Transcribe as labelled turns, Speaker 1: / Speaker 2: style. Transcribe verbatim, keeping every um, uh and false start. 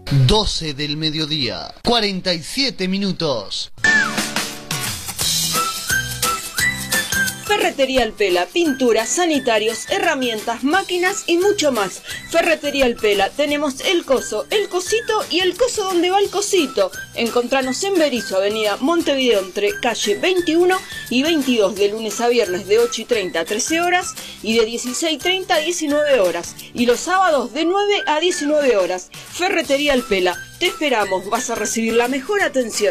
Speaker 1: doce del mediodía, cuarenta y siete minutos.
Speaker 2: Ferretería El Pela, pinturas, sanitarios, herramientas, máquinas y mucho más. Ferretería El Pela, tenemos el coso, el cosito y el coso donde va el cosito. Encontranos en Berisso, avenida Montevideo, entre calle veintiuno y veintidós, de lunes a viernes de ocho y treinta a trece horas y de dieciséis y treinta a diecinueve horas. Y los sábados de nueve a diecinueve horas. Ferretería El Pela, te esperamos, vas a recibir la mejor atención.